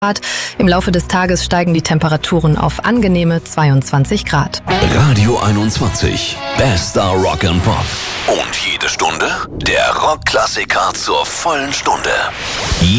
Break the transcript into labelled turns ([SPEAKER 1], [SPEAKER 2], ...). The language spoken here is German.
[SPEAKER 1] Im Laufe des Tages steigen die Temperaturen auf angenehme 22 Grad.
[SPEAKER 2] Radio 21, bester Rock and Pop. Und jede Stunde der Rockklassiker zur vollen Stunde.